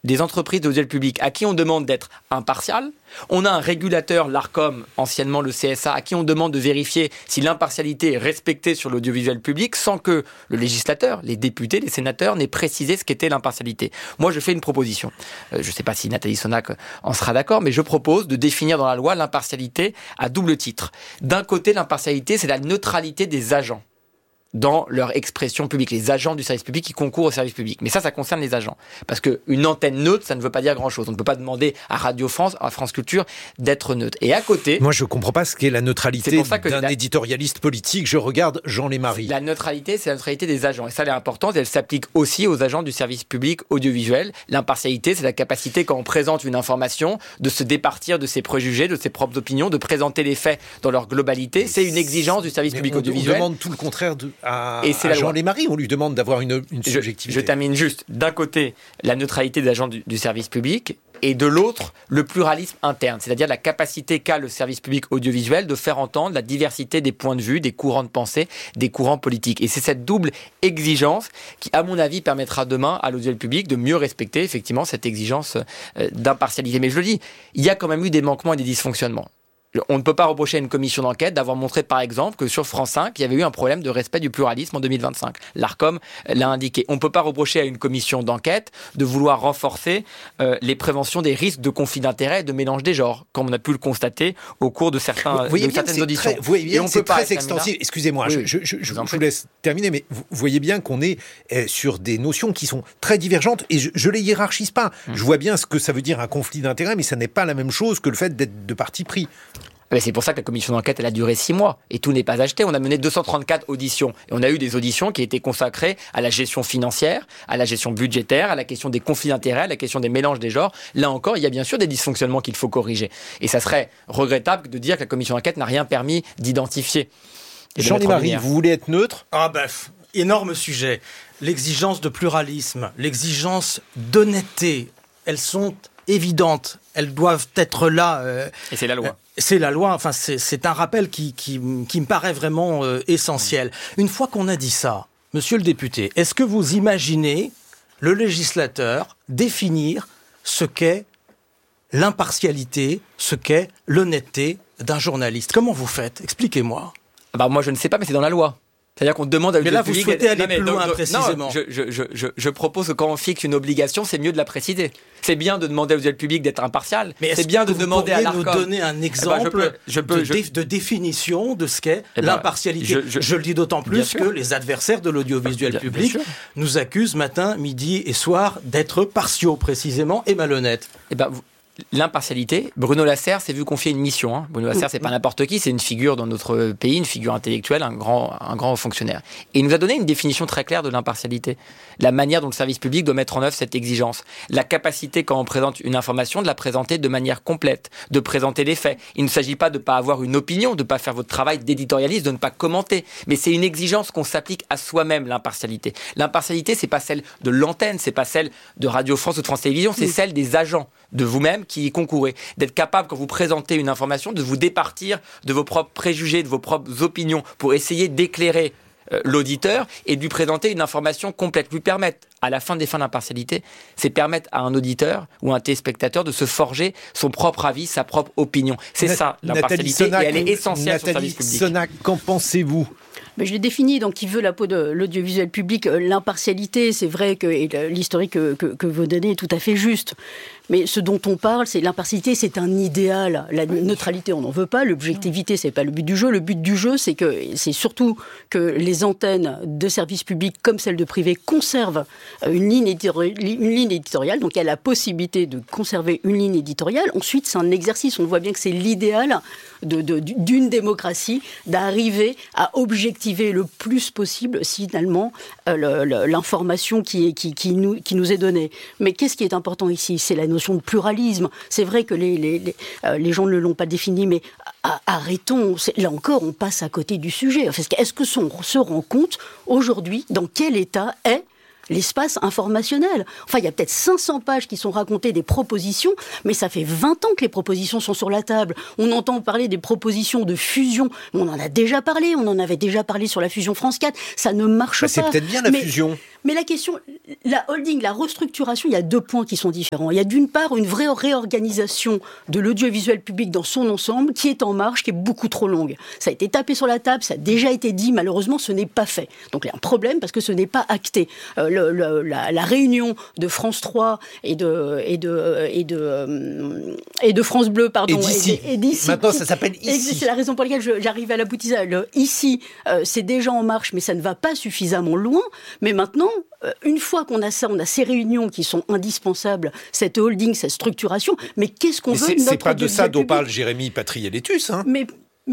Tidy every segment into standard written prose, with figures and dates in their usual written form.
des entreprises d'audiovisuel public à qui on demande d'être impartial. On a un régulateur, l'Arcom, anciennement le CSA, à qui on demande de vérifier si l'impartialité est respectée sur l'audiovisuel public sans que le législateur, les députés, les sénateurs n'aient précisé ce qu'était l'impartialité. Moi, je fais une proposition. Je ne sais pas si Nathalie Sonac en sera d'accord, mais je propose de définir dans la loi l'impartialité à double titre. D'un côté, l'impartialité, c'est la neutralité des agents dans leur expression publique, les agents du service public qui concourent au service public. Mais ça concerne les agents. Parce qu'une antenne neutre, ça ne veut pas dire grand-chose. On ne peut pas demander à Radio France, à France Culture, d'être neutre. Et à côté... Moi, je ne comprends pas ce qu'est la neutralité d'un éditorialiste politique. Je regarde Jean Lémarie. La neutralité, c'est la neutralité des agents. Et ça, elle est importante. Elle s'applique aussi aux agents du service public audiovisuel. L'impartialité, c'est la capacité, quand on présente une information, de se départir de ses préjugés, de ses propres opinions, de présenter les faits dans leur globalité. C'est une exigence du service public audiovisuel. On demande tout le contraire à la Jean Lémarie, on lui demande d'avoir une subjectivité. Je termine juste. D'un côté, la neutralité des agents du service public, et de l'autre, le pluralisme interne, c'est-à-dire la capacité qu'a le service public audiovisuel de faire entendre la diversité des points de vue, des courants de pensée, des courants politiques. Et c'est cette double exigence qui, à mon avis, permettra demain à l'audiovisuel public de mieux respecter effectivement cette exigence d'impartialité. Mais je le dis, il y a quand même eu des manquements et des dysfonctionnements. On ne peut pas reprocher à une commission d'enquête d'avoir montré, par exemple, que sur France 5, il y avait eu un problème de respect du pluralisme en 2025. L'Arcom l'a indiqué. On ne peut pas reprocher à une commission d'enquête de vouloir renforcer les préventions des risques de conflit d'intérêts et de mélange des genres, comme on a pu le constater au cours de certaines auditions. Vous voyez bien, c'est très extensif. Excusez-moi, je vous laisse terminer, mais vous voyez bien qu'on est sur des notions qui sont très divergentes et je ne les hiérarchise pas. Je vois bien ce que ça veut dire un conflit d'intérêts, mais ça n'est pas la même chose que le fait d'être de parti pris. C'est pour ça que la commission d'enquête, elle a duré 6 mois. Et tout n'est pas acheté. On a mené 234 auditions. Et on a eu des auditions qui étaient consacrées à la gestion financière, à la gestion budgétaire, à la question des conflits d'intérêts, à la question des mélanges des genres. Là encore, il y a bien sûr des dysfonctionnements qu'il faut corriger. Et ça serait regrettable de dire que la commission d'enquête n'a rien permis d'identifier. Jean Lémarie, vous voulez être neutre ? Énorme sujet. L'exigence de pluralisme, l'exigence d'honnêteté, elles sont évidentes. Elles doivent être là. Et c'est la loi. C'est la loi. Enfin, c'est un rappel qui me paraît vraiment essentiel. Une fois qu'on a dit ça, monsieur le député, est-ce que vous imaginez le législateur définir ce qu'est l'impartialité, ce qu'est l'honnêteté d'un journaliste ? Comment vous faites ? Expliquez-moi. Moi, je ne sais pas, mais c'est dans la loi. C'est-à-dire qu'on demande à l'audiovisuel public... Mais là, vous souhaitez aller plus loin, précisément. Non, je propose que quand on fixe une obligation, c'est mieux de la préciser. C'est bien de demander à l'audiovisuel public d'être impartial. Mais c'est bien de demander à l'Arcom... nous donner un exemple de définition de ce qu'est l'impartialité. Je le dis d'autant plus que les adversaires de l'audiovisuel public nous accusent matin, midi et soir d'être partiaux, précisément, et malhonnêtes. L'impartialité, Bruno Lasserre s'est vu confier une mission. Bruno Lasserre, c'est pas n'importe qui, c'est une figure dans notre pays, une figure intellectuelle, un grand fonctionnaire. Et il nous a donné une définition très claire de l'impartialité. La manière dont le service public doit mettre en œuvre cette exigence. La capacité, quand on présente une information, de la présenter de manière complète, de présenter les faits. Il ne s'agit pas de ne pas avoir une opinion, de ne pas faire votre travail d'éditorialiste, de ne pas commenter. Mais c'est une exigence qu'on s'applique à soi-même, l'impartialité. L'impartialité, c'est pas celle de l'antenne, c'est pas celle de Radio France ou de France Télévisions, c'est celle des agents, de vous-même qui y concourez. D'être capable, quand vous présentez une information, de vous départir de vos propres préjugés, de vos propres opinions, pour essayer d'éclairer l'auditeur et de lui présenter une information complète, lui permettre, à la fin des fins d'impartialité, c'est permettre à un auditeur ou un téléspectateur de se forger son propre avis, sa propre opinion. C'est ça, l'impartialité, et elle est essentielle sur le service public. Nathalie Sonac, qu'en pensez-vous ? Je l'ai défini, donc qui veut la peau de l'audiovisuel public, l'impartialité, c'est vrai que l'historique que vous donnez est tout à fait juste. Mais ce dont on parle, c'est l'impartialité, c'est un idéal. La neutralité, on n'en veut pas. L'objectivité, c'est pas le but du jeu. Le but du jeu, c'est surtout que les antennes de services publics comme celles de privé conservent une ligne éditoriale. Donc il y a la possibilité de conserver une ligne éditoriale. Ensuite, c'est un exercice. On voit bien que c'est l'idéal d'une démocratie d'arriver à objectiver le plus possible finalement l'information qui nous est donnée. Mais qu'est-ce qui est important ici ? C'est la notion de pluralisme. C'est vrai que les gens ne l'ont pas défini, mais arrêtons. Là encore, on passe à côté du sujet. Est-ce que on se rend compte aujourd'hui dans quel état est l'espace informationnel? Enfin, il y a peut-être 500 pages qui sont racontées des propositions, mais ça fait 20 ans que les propositions sont sur la table. On entend parler des propositions de fusion. On en a déjà parlé. On en avait déjà parlé sur la fusion France 4. Ça ne marche pas. C'est peut-être bien la fusion. Mais la question, la holding, la restructuration, il y a 2 points qui sont différents. Il y a d'une part une vraie réorganisation de l'audiovisuel public dans son ensemble qui est en marche, qui est beaucoup trop longue. Ça a été tapé sur la table, ça a déjà été dit, malheureusement ce n'est pas fait. Donc il y a un problème parce que ce n'est pas acté. La réunion de France 3 et de France Bleu, pardon. Et d'ici. Maintenant ça s'appelle Ici. C'est la raison pour laquelle j'arrive à l'aboutissage. Ici, c'est déjà en marche, mais ça ne va pas suffisamment loin. Mais maintenant, une fois qu'on a ça, on a ces réunions qui sont indispensables, cette holding, cette structuration, mais qu'est-ce qu'on veut de notre c'est pas de ça dont public. parle Jérémy Patrielletus, hein. Mais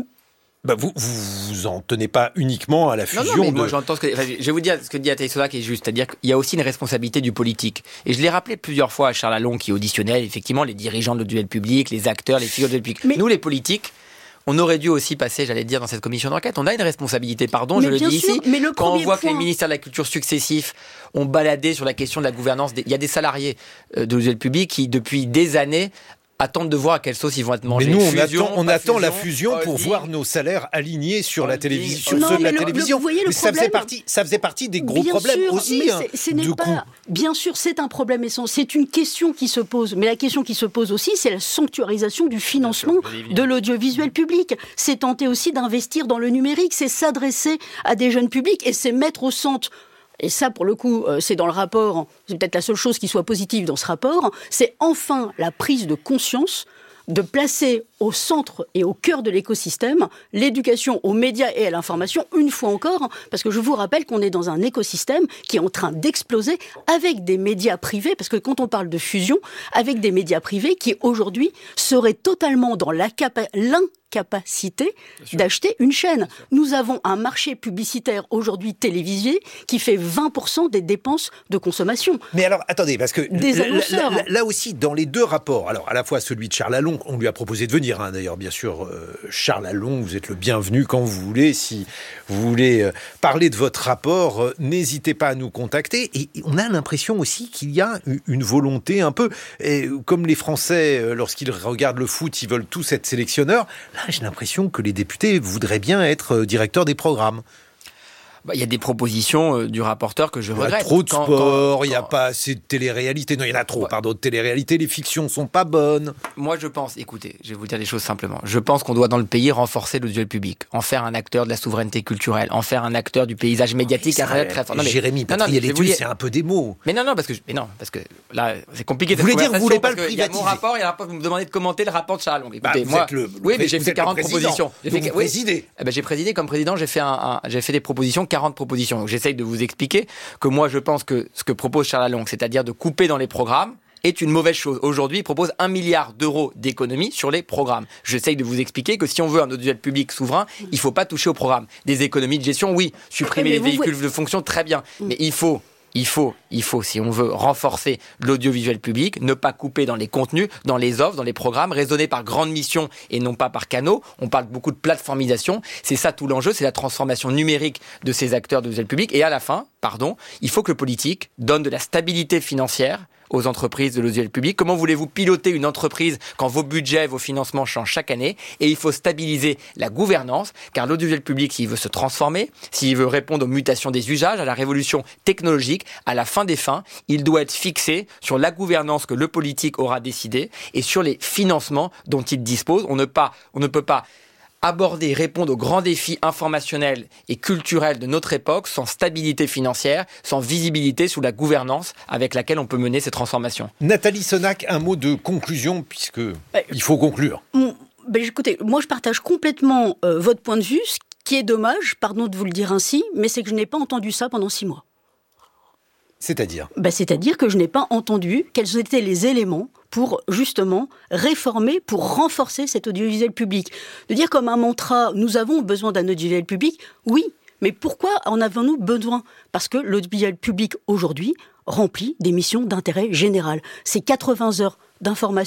vous en tenez pas uniquement à la fusion. Non, mais moi j'entends je vais vous dire ce que dit Atay Soda qui est juste, c'est-à-dire qu'il y a aussi une responsabilité du politique. Et je l'ai rappelé plusieurs fois à Charles Allon qui auditionnait effectivement les dirigeants de l'audiovisuel public, les acteurs, les figures de l'audiovisuel public. Nous les politiques, on aurait dû aussi passer, j'allais dire, dans cette commission d'enquête. On a une responsabilité, pardon, je le dis ici. Quand on voit que les ministères de la Culture successifs ont baladé sur la question de la gouvernance, il y a des salariés de l'audiovisuel public qui, depuis des années, attendent de voir à quelle sauce ils vont être mangés. Mais nous, on attend la fusion pour voir nos salaires alignés sur la télévision, sur ceux de la télévision. Mais ça faisait partie des gros problèmes aussi. Bien sûr, c'est un problème essentiel. C'est une question qui se pose. Mais la question qui se pose aussi, c'est la sanctuarisation du financement de l'audiovisuel public. C'est tenter aussi d'investir dans le numérique. C'est s'adresser à des jeunes publics et c'est mettre au centre. Et ça, pour le coup, c'est dans le rapport, c'est peut-être la seule chose qui soit positive dans ce rapport, c'est enfin la prise de conscience de placer au centre et au cœur de l'écosystème l'éducation aux médias et à l'information, une fois encore, parce que je vous rappelle qu'on est dans un écosystème qui est en train d'exploser avec des médias privés, parce que quand on parle de fusion, avec des médias privés qui aujourd'hui seraient totalement dans l'incapacité d'acheter une chaîne. Nous avons un marché publicitaire aujourd'hui télévisé qui fait 20% des dépenses de consommation. Mais alors, attendez, parce que des annonceurs. Là aussi, dans les 2 rapports, alors à la fois celui de Charles Allon, on lui a proposé de venir, hein, d'ailleurs, bien sûr, Charles Allon, vous êtes le bienvenu quand vous voulez. Si vous voulez parler de votre rapport, n'hésitez pas à nous contacter. Et on a l'impression aussi qu'il y a une volonté un peu, comme les Français, lorsqu'ils regardent le foot, ils veulent tous être sélectionneurs. Là, j'ai l'impression que les députés voudraient bien être directeurs des programmes. Il y a des propositions du rapporteur que je regrette. Il y a trop de sport, il n'y a pas assez de télé-réalité. Non, il y en a trop, pardon, de télé-réalité. Les fictions ne sont pas bonnes. Moi, je pense, écoutez, je vais vous dire des choses simplement. Je pense qu'on doit, dans le pays, renforcer l'audiovisuel public, en faire un acteur de la souveraineté culturelle, en faire un acteur du paysage médiatique très fort. Jérémy Patrielletus, c'est un peu des mots. Mais non, parce que là, c'est compliqué. Vous voulez dire que vous voulez pas le privatiser? Il y a mon rapport, et vous me demandez de commenter le rapport de Charles Allon. Écoutez, moi, mais j'ai fait 40 propositions. Vous présidez. J'ai présidé comme président, j'ai fait des propositions, 40 propositions. Donc, j'essaye de vous expliquer que moi, je pense que ce que propose Charles Allon, c'est-à-dire de couper dans les programmes, est une mauvaise chose. Aujourd'hui, il propose 1 milliard d'euros d'économies sur les programmes. J'essaye de vous expliquer que si on veut un audiovisuel public souverain, il ne faut pas toucher aux programmes. Des économies de gestion, oui. Supprimer les véhicules de fonction, très bien. Mais il faut, si on veut renforcer l'audiovisuel public, ne pas couper dans les contenus, dans les offres, dans les programmes, raisonner par grandes missions et non pas par canaux. On parle beaucoup de plateformisation. C'est ça tout l'enjeu, c'est la transformation numérique de ces acteurs de l'audiovisuel public. Et à la fin, il faut que le politique donne de la stabilité financière aux entreprises de l'audiovisuel public. Comment voulez-vous piloter une entreprise quand vos budgets, vos financements changent chaque année? Et il faut stabiliser la gouvernance, car l'audiovisuel public, s'il veut se transformer, s'il veut répondre aux mutations des usages, à la révolution technologique, à la fin des fins, il doit être fixé sur la gouvernance que le politique aura décidé et sur les financements dont il dispose. On ne peut pas aborder, répondre aux grands défis informationnels et culturels de notre époque sans stabilité financière, sans visibilité sous la gouvernance avec laquelle on peut mener ces transformations. Nathalie Sonac, un mot de conclusion, puisque il faut conclure. Écoutez, moi je partage complètement votre point de vue. Ce qui est dommage, pardon de vous le dire ainsi, mais c'est que je n'ai pas entendu ça pendant 6 mois. C'est-à-dire ? C'est-à-dire que je n'ai pas entendu quels étaient les éléments pour justement réformer, pour renforcer cet audiovisuel public. De dire comme un mantra, nous avons besoin d'un audiovisuel public, oui, mais pourquoi en avons-nous besoin ? Parce que l'audiovisuel public aujourd'hui remplit des missions d'intérêt général. C'est 80 heures d'information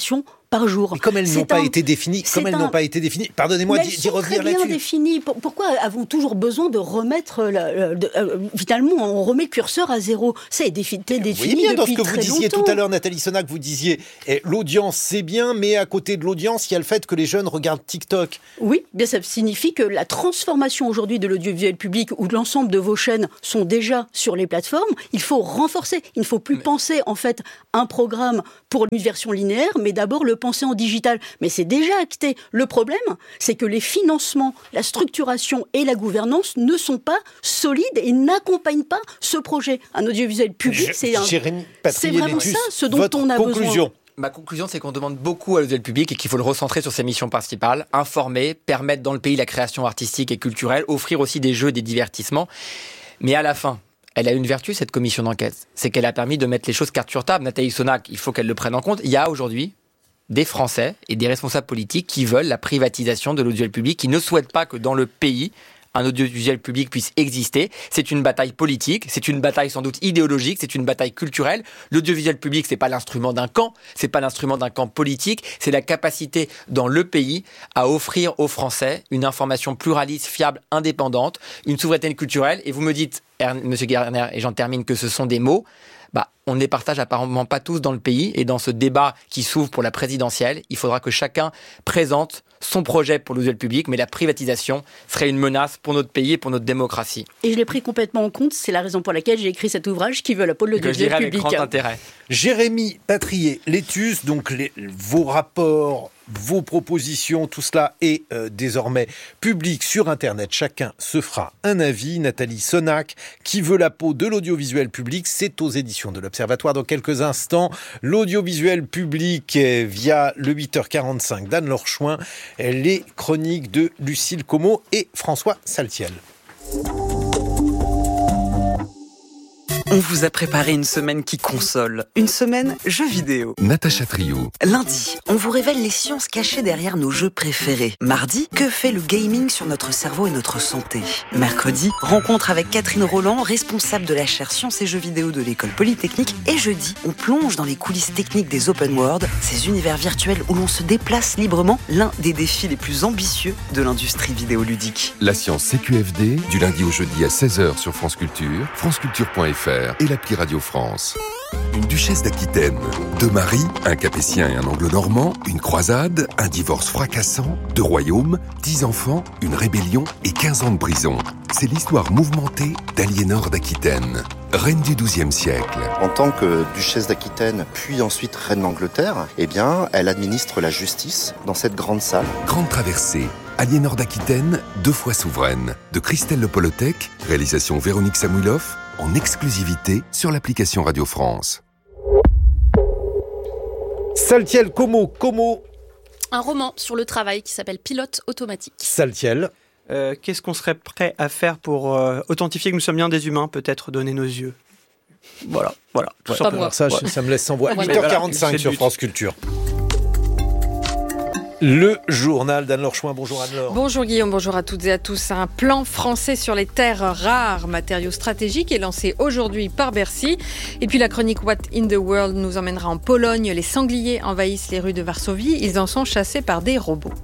par jour. Mais comme elles n'ont pas été définies, pardonnez-moi d'y revenir là-dessus. Bien définies. Pourquoi avons-nous toujours besoin de remettre, finalement, on remet le curseur à zéro? Ça est défini depuis très longtemps. Dans ce que vous disiez tout à l'heure, Nathalie Sonac, vous disiez l'audience c'est bien, mais à côté de l'audience, il y a le fait que les jeunes regardent TikTok. Oui, bien ça signifie que la transformation aujourd'hui de l'audiovisuel public, où l'ensemble de vos chaînes sont déjà sur les plateformes, il faut renforcer. Il ne faut plus penser en fait un programme pour une version linéaire, mais d'abord le penser en digital. Mais c'est déjà acté. Le problème, c'est que les financements, la structuration et la gouvernance ne sont pas solides et n'accompagnent pas ce projet. Un audiovisuel public, c'est vraiment ça ce dont on a besoin. Ma conclusion, c'est qu'on demande beaucoup à l'audiovisuel public et qu'il faut le recentrer sur ses missions principales, informer, permettre dans le pays la création artistique et culturelle, offrir aussi des jeux, des divertissements. Mais à la fin, elle a une vertu, cette commission d'enquête. C'est qu'elle a permis de mettre les choses carte sur table. Nathalie Sonac, il faut qu'elle le prenne en compte. Il y a aujourd'hui des Français et des responsables politiques qui veulent la privatisation de l'audiovisuel public, qui ne souhaitent pas que dans le pays, un audiovisuel public puisse exister. C'est une bataille politique, c'est une bataille sans doute idéologique, c'est une bataille culturelle. L'audiovisuel public, c'est pas l'instrument d'un camp, c'est pas l'instrument d'un camp politique, c'est la capacité dans le pays à offrir aux Français une information pluraliste, fiable, indépendante, une souveraineté culturelle. Et vous me dites, Monsieur Garner, et j'en termine, que ce sont des mots. On ne les partage apparemment pas tous dans le pays. Et dans ce débat qui s'ouvre pour la présidentielle, il faudra que chacun présente son projet pour l'audiovisuel public, mais la privatisation serait une menace pour notre pays et pour notre démocratie. Et je l'ai pris complètement en compte, c'est la raison pour laquelle j'ai écrit cet ouvrage qui veut la peau de l'audiovisuel public. Avec grand intérêt. Jérémy Patrier, Létus, donc vos rapports, vos propositions, tout cela est désormais public sur Internet. Chacun se fera un avis. Nathalie Sonac, qui veut la peau de l'audiovisuel public, c'est aux éditions de l'Observatoire. Dans quelques instants, l'audiovisuel public via le 8h45 d'Anne-Laure Chouin, les chroniques de Lucille Como et François Saltiel. On vous a préparé une semaine qui console, une semaine jeux vidéo. Natacha Triou. Lundi, on vous révèle les sciences cachées derrière nos jeux préférés. Mardi, que fait le gaming sur notre cerveau et notre santé. Mercredi, rencontre avec Catherine Roland, responsable de la chaire Sciences et Jeux vidéo de l'École Polytechnique. Et jeudi, on plonge dans les coulisses techniques des open world, ces univers virtuels où l'on se déplace librement, l'un des défis les plus ambitieux de l'industrie vidéoludique. La science CQFD, du lundi au jeudi à 16h sur France Culture, franceculture.fr. et l'appli Radio France. Une duchesse d'Aquitaine, deux maris, un capétien et un anglo-normand, une croisade, un divorce fracassant, 2 royaumes, 10 enfants, une rébellion et 15 ans de prison. C'est l'histoire mouvementée d'Aliénor d'Aquitaine, reine du XIIe siècle. En tant que duchesse d'Aquitaine, puis ensuite reine d'Angleterre, elle administre la justice dans cette grande salle. Grande traversée, Aliénor d'Aquitaine, 2 fois souveraine, de Christelle Le Polotec, réalisation Véronique Samouilov, en exclusivité sur l'application Radio France. Saltiel, Como. Un roman sur le travail qui s'appelle Pilote automatique. Saltiel. Qu'est-ce qu'on serait prêt à faire pour authentifier que nous sommes bien des humains, peut-être donner nos yeux. Voilà. Tout simplement. Ça me laisse sans voix. 8h45 sur France Culture. Le journal d'Anne-Laure Chouin. Bonjour Anne-Laure. Bonjour Guillaume, bonjour à toutes et à tous. Un plan français sur les terres rares, matériaux stratégiques, est lancé aujourd'hui par Bercy. Et puis la chronique What in the World nous emmènera en Pologne. Les sangliers envahissent les rues de Varsovie. Ils en sont chassés par des robots.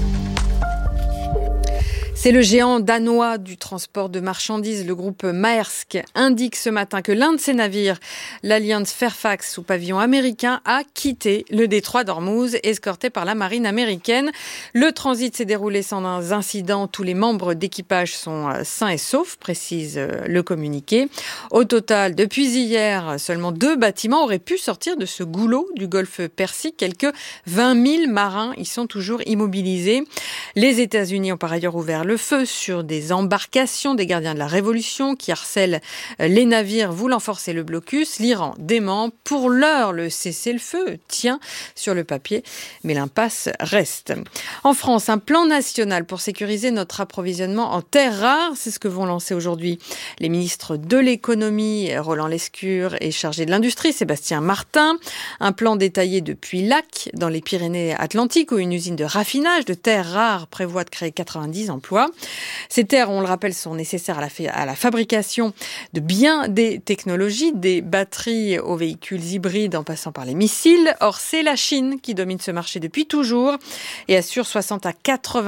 C'est le géant danois du transport de marchandises, le groupe Maersk, indique ce matin que l'un de ses navires, l'Alliance Fairfax sous pavillon américain, a quitté le détroit d'Ormuz, escorté par la marine américaine. Le transit s'est déroulé sans incident. Tous les membres d'équipage sont sains et saufs, précise le communiqué. Au total, depuis hier, seulement 2 bâtiments auraient pu sortir de ce goulot du golfe Persique. Quelques 20 000 marins y sont toujours immobilisés. Les États-Unis ont par ailleurs ouvert le feu sur des embarcations des gardiens de la Révolution qui harcèlent les navires voulant forcer le blocus. L'Iran dément. Pour l'heure, le cessez-le-feu tient sur le papier, mais l'impasse reste. En France, un plan national pour sécuriser notre approvisionnement en terres rares, c'est ce que vont lancer aujourd'hui les ministres de l'économie, Roland Lescure, et chargé de l'industrie, Sébastien Martin. Un plan détaillé depuis Lac, dans les Pyrénées-Atlantiques, où une usine de raffinage de terres rares prévoit de créer 90 emplois. d'emploi. Ces terres, on le rappelle, sont nécessaires à la fabrication de bien des technologies, des batteries aux véhicules hybrides en passant par les missiles. Or, c'est la Chine qui domine ce marché depuis toujours et assure 60 à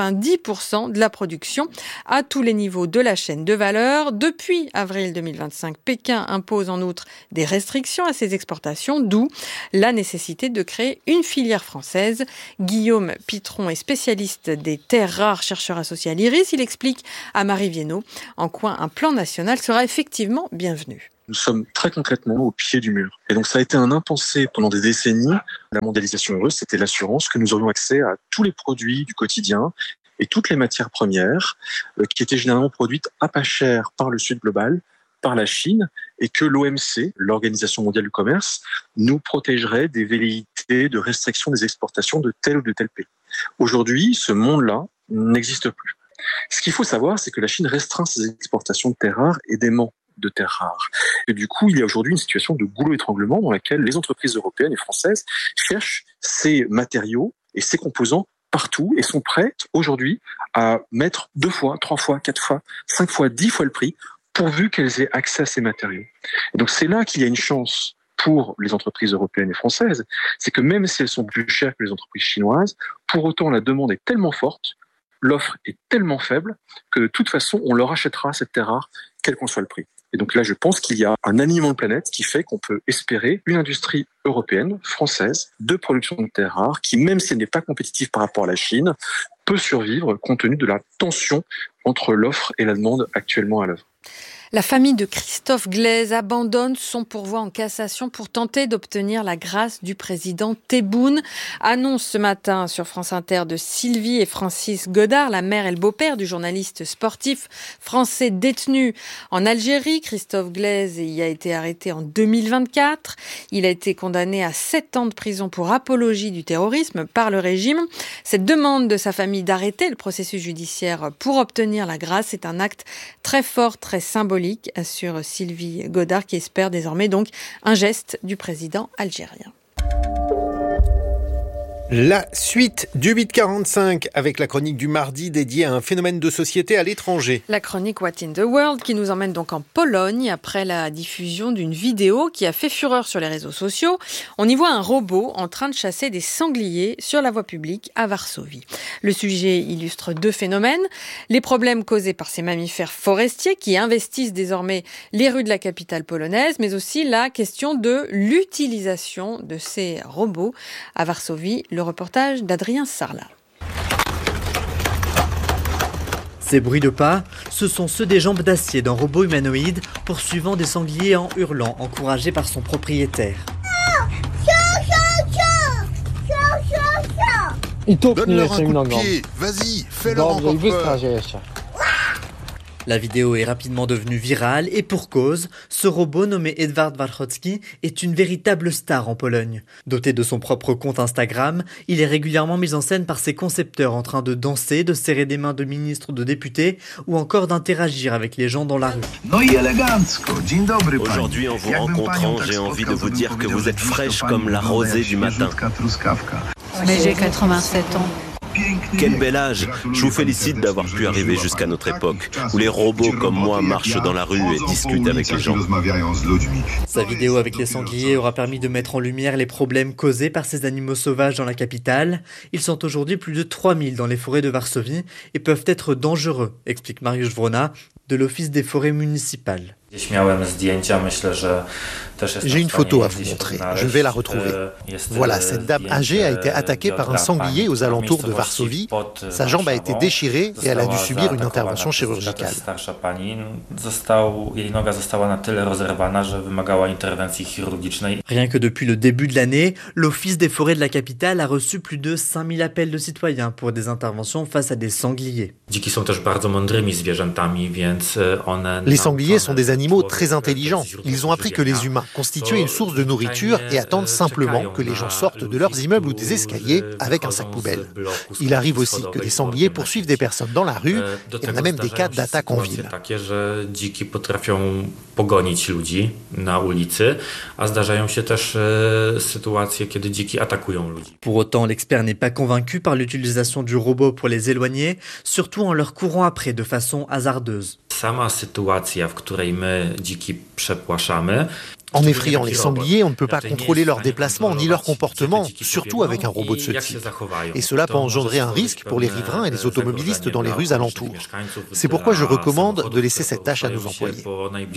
90% de la production à tous les niveaux de la chaîne de valeur. Depuis avril 2025, Pékin impose en outre des restrictions à ses exportations, d'où la nécessité de créer une filière française. Guillaume Pitron est spécialiste des terres rares, chercheur associé à l'IRIS. Il explique à Marie Viennot en quoi un plan national sera effectivement bienvenu. Nous sommes très concrètement au pied du mur. Et donc ça a été un impensé pendant des décennies. La mondialisation heureuse, c'était l'assurance que nous aurions accès à tous les produits du quotidien et toutes les matières premières qui étaient généralement produites à pas cher par le Sud global, par la Chine, et que l'OMC, l'Organisation mondiale du commerce, nous protégerait des velléités de restriction des exportations de tel ou de tel pays. Aujourd'hui, ce monde-là n'existe plus. Ce qu'il faut savoir, c'est que la Chine restreint ses exportations de terres rares et d'aimants de terres rares. Et du coup, il y a aujourd'hui une situation de goulot étranglement dans laquelle les entreprises européennes et françaises cherchent ces matériaux et ces composants partout et sont prêtes aujourd'hui à mettre 2 fois, 3 fois, 4 fois, 5 fois, 10 fois le prix pourvu qu'elles aient accès à ces matériaux. Et donc c'est là qu'il y a une chance pour les entreprises européennes et françaises, c'est que même si elles sont plus chères que les entreprises chinoises, pour autant la demande est tellement forte, l'offre est tellement faible que de toute façon on leur achètera cette terre rare, quel qu'en soit le prix. Et donc là, je pense qu'il y a un alignement de planète qui fait qu'on peut espérer une industrie européenne, française, de production de terres rares, qui, même si elle n'est pas compétitive par rapport à la Chine, peut survivre compte tenu de la tension entre l'offre et la demande actuellement à l'œuvre. La famille de Christophe Glaise abandonne son pourvoi en cassation pour tenter d'obtenir la grâce du président Tebboune. Annonce ce matin sur France Inter de Sylvie et Francis Godard, la mère et le beau-père du journaliste sportif français détenu en Algérie. Christophe Glaise y a été arrêté en 2024. Il a été condamné à 7 ans de prison pour apologie du terrorisme par le régime. Cette demande de sa famille d'arrêter le processus judiciaire pour obtenir la grâce est un acte très fort, très symbolique, assure Sylvie Godard, qui espère désormais donc un geste du président algérien. La suite du 8h45 avec la chronique du mardi dédiée à un phénomène de société à l'étranger. La chronique What in the World qui nous emmène donc en Pologne après la diffusion d'une vidéo qui a fait fureur sur les réseaux sociaux. On y voit un robot en train de chasser des sangliers sur la voie publique à Varsovie. Le sujet illustre 2 phénomènes. Les problèmes causés par ces mammifères forestiers qui investissent désormais les rues de la capitale polonaise, mais aussi la question de l'utilisation de ces robots à Varsovie. Le reportage d'Adrien Sarlat. Ces bruits de pas, ce sont ceux des jambes d'acier d'un robot humanoïde poursuivant des sangliers en hurlant, encouragé par son propriétaire. Donne-leur un coup de pied, vas-y, fais-leur encore peur. La vidéo est rapidement devenue virale et pour cause, ce robot nommé Edward Warchocki est une véritable star en Pologne. Doté de son propre compte Instagram, il est régulièrement mis en scène par ses concepteurs en train de danser, de serrer des mains de ministres ou de députés ou encore d'interagir avec les gens dans la rue. Aujourd'hui, en vous rencontrant, j'ai envie de vous dire que vous êtes fraîche comme la rosée du matin. Mais j'ai 87 ans. Quel bel âge! Je vous félicite d'avoir pu arriver jusqu'à notre époque, où les robots comme moi marchent dans la rue et discutent avec les gens. Sa vidéo avec les sangliers aura permis de mettre en lumière les problèmes causés par ces animaux sauvages dans la capitale. Ils sont aujourd'hui plus de 3000 dans les forêts de Varsovie et peuvent être dangereux, explique Mariusz Wrona de l'Office des forêts municipales. J'ai une photo à vous montrer, je vais la retrouver. Voilà, cette dame âgée a été attaquée par un sanglier aux alentours de Varsovie. Sa jambe a été déchirée et elle a dû subir une intervention chirurgicale. Rien que depuis le début de l'année, l'Office des forêts de la capitale a reçu plus de 5000 appels de citoyens pour des interventions face à des sangliers. Les sangliers sont des animaux très intelligents. Ils ont appris que les humains constituaient une source de nourriture et attendent simplement que les gens sortent de leurs immeubles ou des escaliers avec un sac poubelle. Il arrive aussi que des sangliers poursuivent des personnes dans la rue et on a même des cas d'attaques en ville. Pogonić ludzi na ulicy, a zdarzają się też sytuacje, kiedy dziki atakują ludzi. Pour autant, l'expert n'est pas convaincu par l'utilisation du robot pour les éloigner, surtout en leur courant après de façon hasardeuse. Sama sytuacja, w której my dziki przepłaszamy. En effrayant les sangliers, on ne peut pas contrôler leurs déplacements ni leur comportement, surtout avec un robot de ce type. Et cela peut engendrer un risque pour les riverains et les automobilistes dans les rues alentours. C'est pourquoi je recommande de laisser cette tâche à nos employés.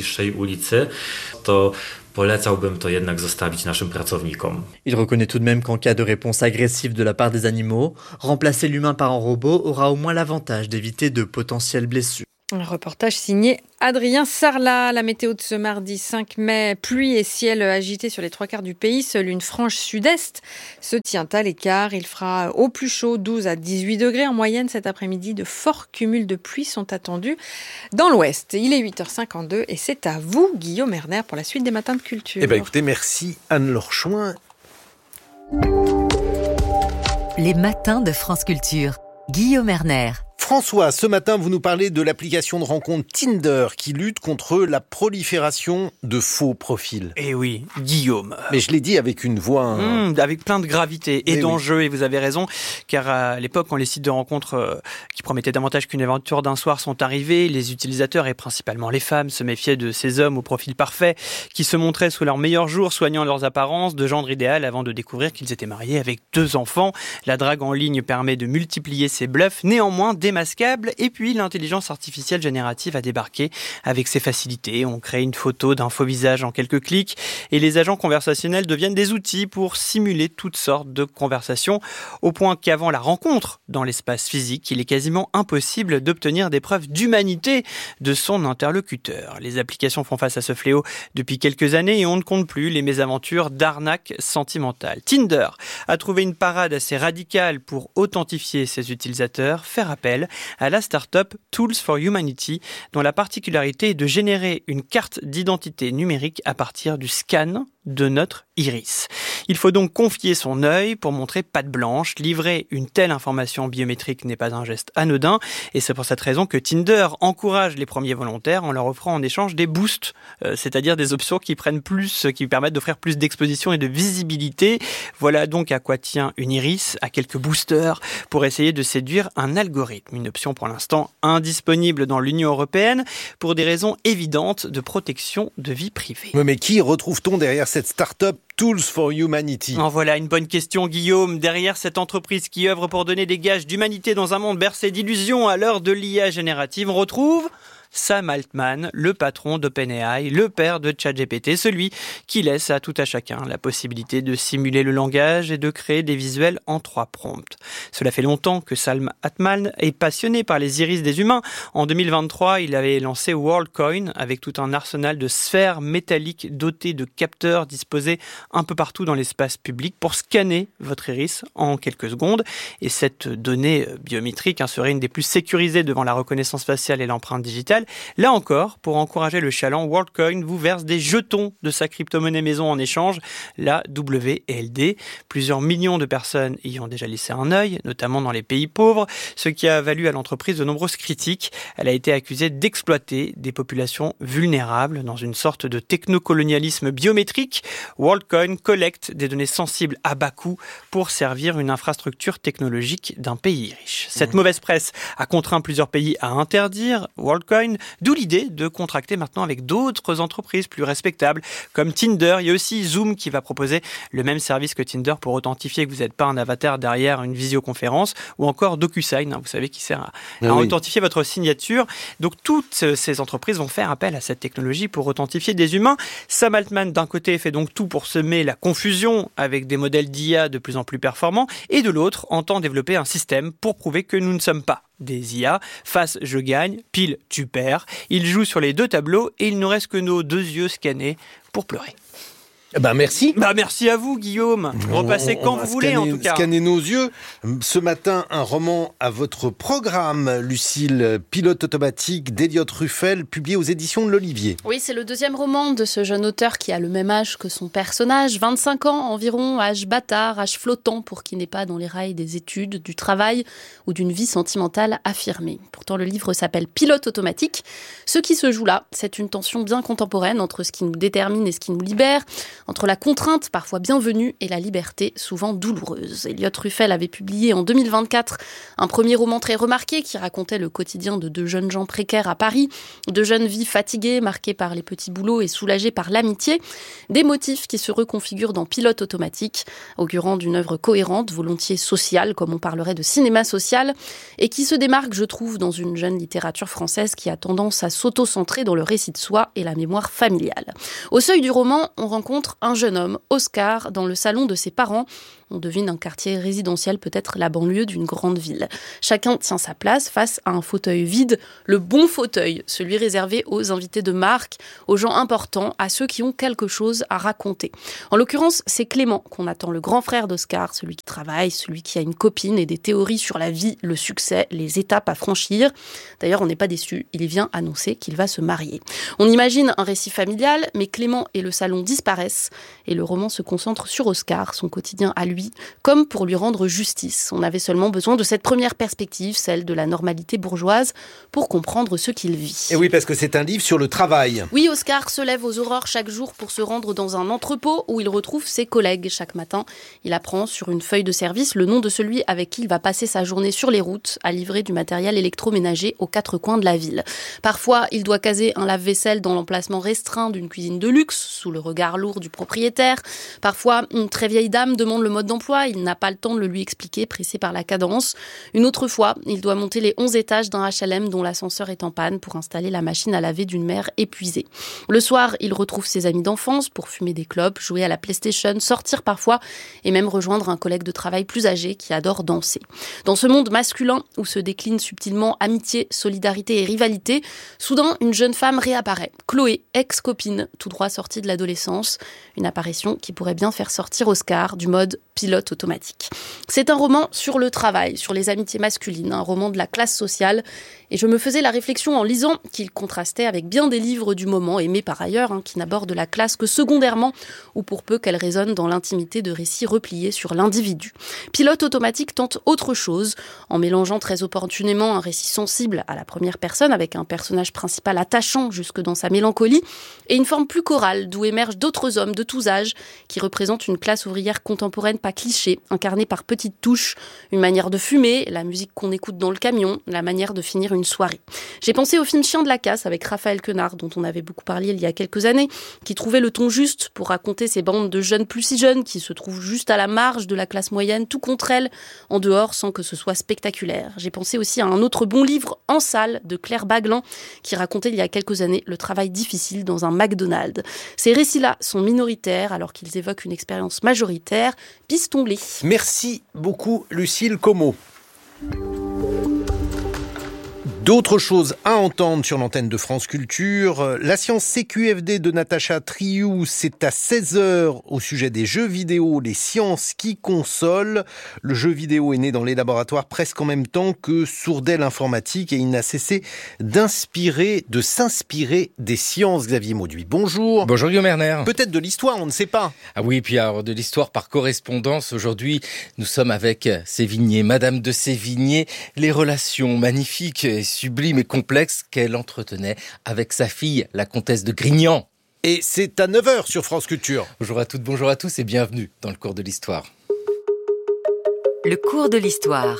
Il reconnaît tout de même qu'en cas de réponse agressive de la part des animaux, remplacer l'humain par un robot aura au moins l'avantage d'éviter de potentielles blessures. Un reportage signé Adrien Sarlat. La météo de ce mardi 5 mai, pluie et ciel agité sur les 3/4 du pays. Seule une frange sud-est se tient à l'écart. Il fera au plus chaud 12 à 18 degrés en moyenne cet après-midi. De forts cumuls de pluie sont attendus dans l'ouest. Il est 8h52 et c'est à vous, Guillaume Erner, pour la suite des Matins de Culture. Eh bien écoutez, merci Anne-Laure Chouin. Les Matins de France Culture. Guillaume Erner. François, ce matin, vous nous parlez de l'application de rencontre Tinder qui lutte contre la prolifération de faux profils. Eh oui, Guillaume. Mais je l'ai dit avec une voix... avec plein de gravité et d'enjeux, et vous avez raison, car à l'époque, quand les sites de rencontres qui promettaient davantage qu'une aventure d'un soir sont arrivés, les utilisateurs, et principalement les femmes, se méfiaient de ces hommes au profil parfait, qui se montraient sous leurs meilleurs jours, soignant leurs apparences de gendre idéal avant de découvrir qu'ils étaient mariés avec 2 enfants. La drague en ligne permet de multiplier ces bluffs, néanmoins démasquables, et puis l'intelligence artificielle générative a débarqué avec ses facilités. On crée une photo d'un faux visage en quelques clics et les agents conversationnels deviennent des outils pour simuler toutes sortes de conversations, au point qu'avant la rencontre dans l'espace physique, il est quasiment impossible d'obtenir des preuves d'humanité de son interlocuteur. Les applications font face à ce fléau depuis quelques années et on ne compte plus les mésaventures d'arnaques sentimentales. Tinder a trouvé une parade assez radicale pour authentifier ses utilisateurs, faire appel à la start-up Tools for Humanity, dont la particularité est de générer une carte d'identité numérique à partir du scan de notre iris. Il faut donc confier son œil pour montrer patte blanche. Livrer une telle information biométrique n'est pas un geste anodin et c'est pour cette raison que Tinder encourage les premiers volontaires en leur offrant en échange des boosts, c'est-à-dire des options qui permettent d'offrir plus d'exposition et de visibilité. Voilà donc à quoi tient une iris, à quelques boosters pour essayer de séduire un algorithme. Une option pour l'instant indisponible dans l'Union européenne pour des raisons évidentes de protection de vie privée. Mais qui retrouve-t-on derrière cette start-up Tools for Humanity? En voilà une bonne question, Guillaume. Derrière cette entreprise qui œuvre pour donner des gages d'humanité dans un monde bercé d'illusions à l'heure de l'IA générative, on retrouve Sam Altman, le patron d'OpenAI, le père de ChatGPT, celui qui laisse à tout à chacun la possibilité de simuler le langage et de créer des visuels en 3 prompts. Cela fait longtemps que Sam Altman est passionné par les iris des humains. En 2023, il avait lancé WorldCoin avec tout un arsenal de sphères métalliques dotées de capteurs disposés un peu partout dans l'espace public pour scanner votre iris en quelques secondes. Et cette donnée biométrique serait une des plus sécurisées devant la reconnaissance faciale et l'empreinte digitale. Là encore, pour encourager le chaland, WorldCoin vous verse des jetons de sa crypto-monnaie maison en échange, la WLD. Plusieurs millions de personnes y ont déjà laissé un œil, notamment dans les pays pauvres, ce qui a valu à l'entreprise de nombreuses critiques. Elle a été accusée d'exploiter des populations vulnérables dans une sorte de technocolonialisme biométrique. WorldCoin collecte des données sensibles à bas coût pour servir une infrastructure technologique d'un pays riche. Cette mauvaise presse a contraint plusieurs pays à interdire WorldCoin, d'où l'idée de contracter maintenant avec d'autres entreprises plus respectables comme Tinder. Il y a aussi Zoom qui va proposer le même service que Tinder pour authentifier que vous n'êtes pas un avatar derrière une visioconférence, ou encore DocuSign, vous savez, qui sert à authentifier votre signature. Donc toutes ces entreprises vont faire appel à cette technologie pour authentifier des humains. Sam Altman d'un côté fait donc tout pour semer la confusion avec des modèles d'IA de plus en plus performants, et de l'autre entend développer un système pour prouver que nous ne sommes pas des IA. Face je gagne, pile tu perds. Il joue sur les 2 tableaux et il ne reste que nos 2 yeux scannés pour pleurer. Merci. Merci à vous, Guillaume. Repassez quand vous voulez, en tout cas. Scanner nos yeux. Ce matin, un roman à votre programme, Lucille, Pilote automatique d'Eliott Ruffel, publié aux éditions de l'Olivier. Oui, c'est le deuxième roman de ce jeune auteur qui a le même âge que son personnage, 25 ans environ, âge bâtard, âge flottant pour qui n'est pas dans les rails des études, du travail ou d'une vie sentimentale affirmée. Pourtant, le livre s'appelle Pilote automatique. Ce qui se joue là, c'est une tension bien contemporaine entre ce qui nous détermine et ce qui nous libère, entre la contrainte parfois bienvenue et la liberté souvent douloureuse. Eliott Ruffel avait publié en 2024 un premier roman très remarqué qui racontait le quotidien de deux jeunes gens précaires à Paris, de jeunes vies fatiguées, marquées par les petits boulots et soulagées par l'amitié, des motifs qui se reconfigurent dans Pilote automatique, augurant d'une œuvre cohérente, volontiers sociale, comme on parlerait de cinéma social, et qui se démarque, je trouve, dans une jeune littérature française qui a tendance à s'auto-centrer dans le récit de soi et la mémoire familiale. Au seuil du roman, on rencontre un jeune homme, Oscar, dans le salon de ses parents. On devine un quartier résidentiel, peut-être la banlieue d'une grande ville. Chacun tient sa place face à un fauteuil vide, le bon fauteuil, celui réservé aux invités de marque, aux gens importants, à ceux qui ont quelque chose à raconter. En l'occurrence, c'est Clément qu'on attend, le grand frère d'Oscar, celui qui travaille, celui qui a une copine et des théories sur la vie, le succès, les étapes à franchir. D'ailleurs, on n'est pas déçu, il vient annoncer qu'il va se marier. On imagine un récit familial, mais Clément et le salon disparaissent et le roman se concentre sur Oscar, son quotidien à lui, comme pour lui rendre justice. On avait seulement besoin de cette première perspective, celle de la normalité bourgeoise, pour comprendre ce qu'il vit. Et oui, parce que c'est un livre sur le travail. Oui, Oscar se lève aux aurores chaque jour pour se rendre dans un entrepôt où il retrouve ses collègues. Chaque matin, il apprend sur une feuille de service le nom de celui avec qui il va passer sa journée sur les routes à livrer du matériel électroménager aux quatre coins de la ville. Parfois, il doit caser un lave-vaisselle dans l'emplacement restreint d'une cuisine de luxe, sous le regard lourd du propriétaire. Parfois, une très vieille dame demande le mode d'emploi, il n'a pas le temps de le lui expliquer, pressé par la cadence. Une autre fois, il doit monter les 11 étages d'un HLM dont l'ascenseur est en panne pour installer la machine à laver d'une mère épuisée. Le soir, il retrouve ses amis d'enfance pour fumer des clopes, jouer à la PlayStation, sortir parfois et même rejoindre un collègue de travail plus âgé qui adore danser. Dans ce monde masculin où se déclinent subtilement amitié, solidarité et rivalité, soudain, une jeune femme réapparaît. Chloé, ex-copine, tout droit sortie de l'adolescence. Une apparition qui pourrait bien faire sortir Oscar du mode pilote automatique. C'est un roman sur le travail, sur les amitiés masculines, un roman de la classe sociale. Et je me faisais la réflexion en lisant qu'il contrastait avec bien des livres du moment, aimés par ailleurs, qui n'abordent la classe que secondairement, ou pour peu qu'elle résonne dans l'intimité de récits repliés sur l'individu. Pilote automatique tente autre chose, en mélangeant très opportunément un récit sensible à la première personne, avec un personnage principal attachant jusque dans sa mélancolie, et une forme plus chorale, d'où émergent d'autres hommes de tous âges, qui représentent une classe ouvrière contemporaine pas cliché, incarnée par petites touches, une manière de fumer, la musique qu'on écoute dans le camion, la manière de finir une soirée. J'ai pensé au film Chien de la casse avec Raphaël Quenard, dont on avait beaucoup parlé il y a quelques années, qui trouvait le ton juste pour raconter ces bandes de jeunes plus si jeunes qui se trouvent juste à la marge de la classe moyenne, tout contre elles, en dehors, sans que ce soit spectaculaire. J'ai pensé aussi à un autre bon livre, En salle, de Claire Baglan, qui racontait il y a quelques années le travail difficile dans un McDonald's. Ces récits-là sont minoritaires, alors qu'ils évoquent une expérience majoritaire. Piston-blé. Merci beaucoup, Lucille Como. D'autres choses à entendre sur l'antenne de France Culture. La science CQFD de Natacha Triou, c'est à 16h au sujet des jeux vidéo, les sciences qui consolent. Le jeu vidéo est né dans les laboratoires presque en même temps que Sourdel informatique et il n'a cessé de s'inspirer des sciences. Xavier Mauduit, bonjour. Bonjour Guillaume Erner. Peut-être de l'histoire, on ne sait pas. Ah oui, puis alors de l'histoire par correspondance. Aujourd'hui, nous sommes avec Sévigné, Madame de Sévigné, les relations magnifiques et sublime et complexe qu'elle entretenait avec sa fille, la comtesse de Grignan. Et c'est à 9h sur France Culture. Bonjour à toutes, bonjour à tous et bienvenue dans le cours de l'histoire. Le cours de l'histoire.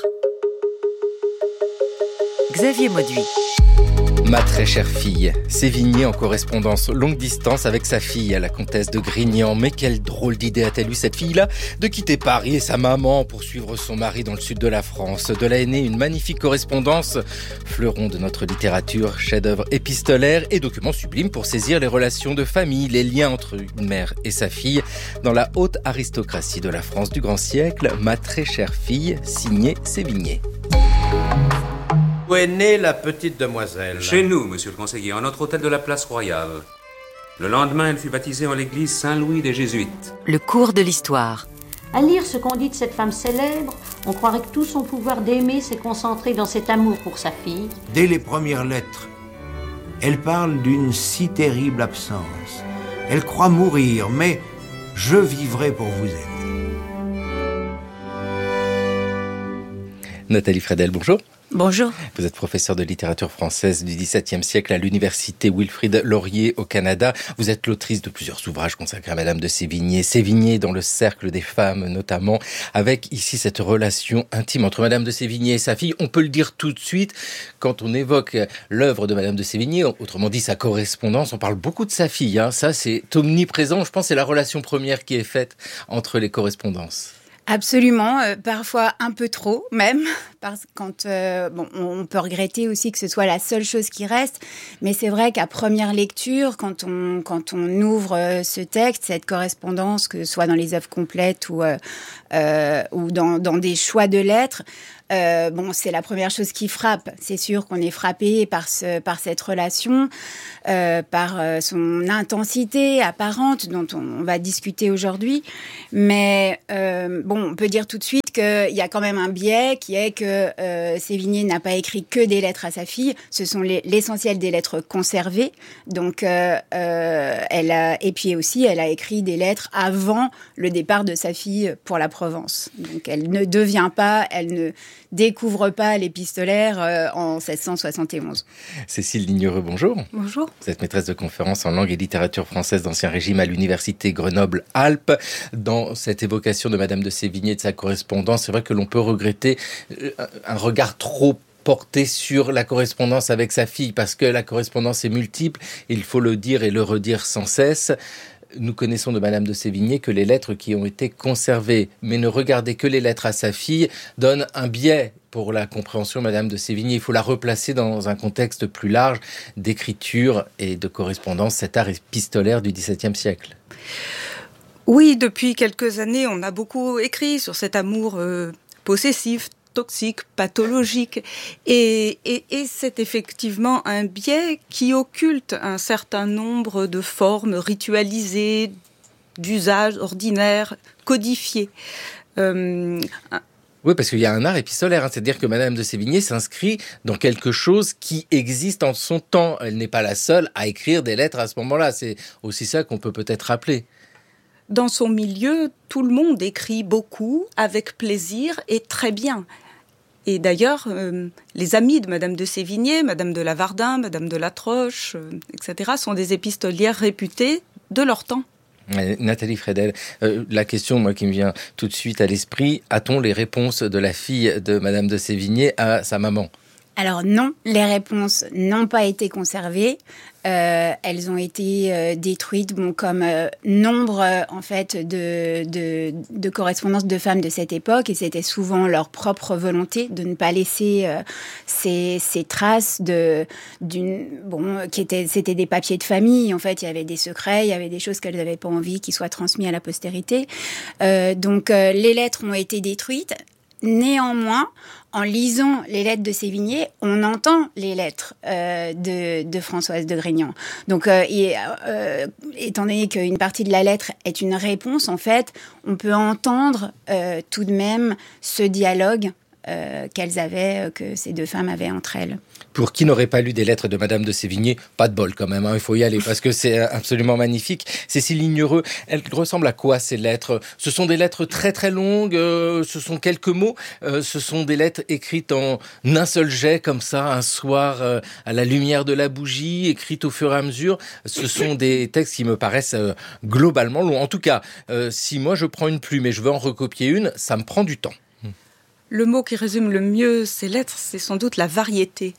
Xavier Mauduit. Ma très chère fille, Sévigné en correspondance longue distance avec sa fille, la comtesse de Grignan. Mais quelle drôle d'idée a-t-elle eu cette fille-là de quitter Paris et sa maman pour suivre son mari dans le sud de la France. De là est née une magnifique correspondance, fleuron de notre littérature, chef-d'œuvre épistolaire et document sublime pour saisir les relations de famille, les liens entre une mère et sa fille dans la haute aristocratie de la France du grand siècle. Ma très chère fille, signée Sévigné. Où est née la petite demoiselle ? Chez nous, monsieur le conseiller, en notre hôtel de la Place Royale. Le lendemain, elle fut baptisée en l'église Saint-Louis des Jésuites. Le cours de l'histoire. À lire ce qu'on dit de cette femme célèbre, on croirait que tout son pouvoir d'aimer s'est concentré dans cet amour pour sa fille. Dès les premières lettres, elle parle d'une si terrible absence. Elle croit mourir, mais je vivrai pour vous aimer. Nathalie Fredel, bonjour. Bonjour. Vous êtes professeur de littérature française du XVIIe siècle à l'université Wilfrid Laurier au Canada. Vous êtes l'autrice de plusieurs ouvrages consacrés à Madame de Sévigné. Sévigné dans le cercle des femmes notamment, avec ici cette relation intime entre Madame de Sévigné et sa fille. On peut le dire tout de suite, quand on évoque l'œuvre de Madame de Sévigné, autrement dit sa correspondance, on parle beaucoup de sa fille. Ça, c'est omniprésent. Je pense que c'est la relation première qui est faite entre les correspondances. Absolument, parfois un peu trop même, parce que on peut regretter aussi que ce soit la seule chose qui reste, mais c'est vrai qu'à première lecture, quand on ouvre ce texte, cette correspondance, que ce soit dans les œuvres complètes ou dans des choix de lettres, c'est la première chose qui frappe. C'est sûr qu'on est frappé par cette relation, par son intensité apparente dont on va discuter aujourd'hui. Mais on peut dire tout de suite qu'il y a quand même un biais qui est que Sévigné n'a pas écrit que des lettres à sa fille. Ce sont l'essentiel des lettres conservées. Donc, elle a écrit des lettres avant le départ de sa fille pour la Provence. Donc, elle ne découvre pas l'épistolaire en 1671. Cécile Lignereux, bonjour. Bonjour. Vous êtes maîtresse de conférences en langue et littérature française d'Ancien Régime à l'université Grenoble-Alpes. Dans cette évocation de Madame de Sévigné et de sa correspondance, c'est vrai que l'on peut regretter un regard trop porté sur la correspondance avec sa fille, parce que la correspondance est multiple, il faut le dire et le redire sans cesse. Nous connaissons de Madame de Sévigné que les lettres qui ont été conservées, mais ne regarder que les lettres à sa fille, donne un biais pour la compréhension de Madame de Sévigné. Il faut la replacer dans un contexte plus large d'écriture et de correspondance, cet art épistolaire du XVIIe siècle. Oui, depuis quelques années, on a beaucoup écrit sur cet amour possessif, toxique, pathologique. Et c'est effectivement un biais qui occulte un certain nombre de formes ritualisées, d'usages ordinaires, codifiés. Oui, parce qu'il y a un art épistolaire, c'est-à-dire que Madame de Sévigné s'inscrit dans quelque chose qui existe en son temps. Elle n'est pas la seule à écrire des lettres à ce moment-là. C'est aussi ça qu'on peut peut-être rappeler. Dans son milieu, tout le monde écrit beaucoup, avec plaisir et très bien. Et d'ailleurs, les amis de Madame de Sévigné, Madame de Lavardin, Madame de Latroche, etc., sont des épistolières réputées de leur temps. Nathalie Fredel, la question moi qui me vient tout de suite à l'esprit, a-t-on les réponses de la fille de Madame de Sévigné à sa maman ? Alors non, les réponses n'ont pas été conservées. Elles ont été détruites, comme nombre en fait de correspondances de femmes de cette époque, et c'était souvent leur propre volonté de ne pas laisser ces traces c'était des papiers de famille. En fait, il y avait des secrets, il y avait des choses qu'elles n'avaient pas envie qui soient transmises à la postérité. Donc les lettres ont été détruites. Néanmoins, en lisant les lettres de Sévigné, on entend les lettres de Françoise de Grignan. Donc, étant donné qu'une partie de la lettre est une réponse, en fait, on peut entendre tout de même ce dialogue que ces deux femmes avaient entre elles. Pour qui n'aurait pas lu des lettres de Madame de Sévigné, pas de bol quand même, il faut y aller parce que c'est absolument magnifique. Cécile Lignereux, elles ressemblent à quoi ces lettres ? Ce sont des lettres très très longues, ce sont quelques mots, ce sont des lettres écrites en un seul jet comme ça, un soir à la lumière de la bougie, écrites au fur et à mesure. Ce sont des textes qui me paraissent globalement longs. En tout cas, si moi je prends une plume et je veux en recopier une, ça me prend du temps. Le mot qui résume le mieux ces lettres, c'est sans doute la variété.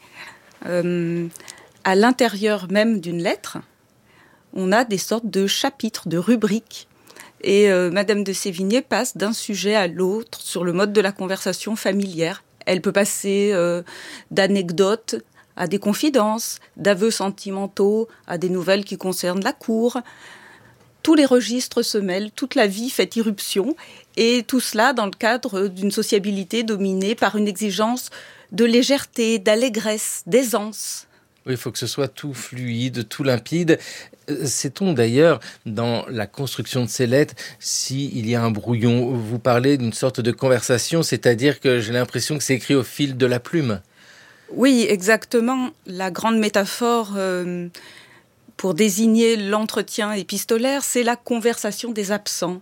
À l'intérieur même d'une lettre, on a des sortes de chapitres, de rubriques. Et Madame de Sévigné passe d'un sujet à l'autre sur le mode de la conversation familière. Elle peut passer d'anecdotes à des confidences, d'aveux sentimentaux à des nouvelles qui concernent la cour. Tous les registres se mêlent, toute la vie fait irruption, et tout cela dans le cadre d'une sociabilité dominée par une exigence de légèreté, d'allégresse, d'aisance. Oui, il faut que ce soit tout fluide, tout limpide. Sait-on d'ailleurs, dans la construction de ces lettres, s'il y a un brouillon? Vous parlez d'une sorte de conversation, c'est-à-dire que j'ai l'impression que c'est écrit au fil de la plume. Oui, exactement. La grande métaphore pour désigner l'entretien épistolaire, c'est la conversation des absents.